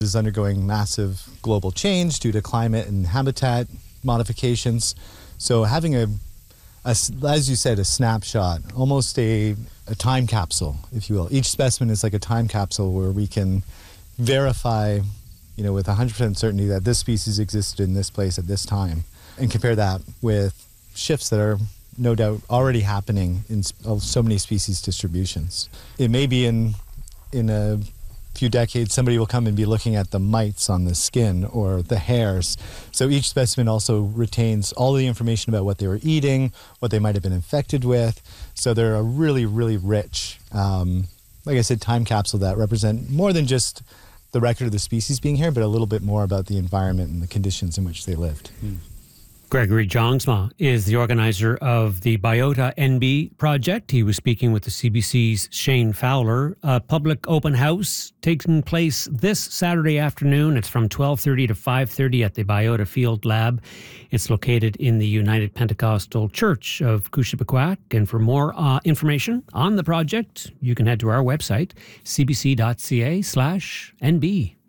is undergoing massive global change due to climate and habitat modifications. So having as you said, a snapshot, almost a time capsule, if you will. Each specimen is like a time capsule where we can verify, with 100% certainty that this species existed in this place at this time, and compare that with shifts that are no doubt already happening in so many species distributions. It may be in a few decades, somebody will come and be looking at the mites on the skin or the hairs. So each specimen also retains all the information about what they were eating, what they might have been infected with. So they're a really, really rich, like I said, time capsule that represent more than just the record of the species being here, but a little bit more about the environment and the conditions in which they lived. Gregory Jongsma is the organizer of the Biota NB project. He was speaking with the CBC's Shane Fowler. A public open house taking place this Saturday afternoon. It's from 12:30 to 5:30 at the Biota Field Lab. It's located in the United Pentecostal Church of Coushabequac. And for more information on the project, you can head to our website, cbc.ca/NB.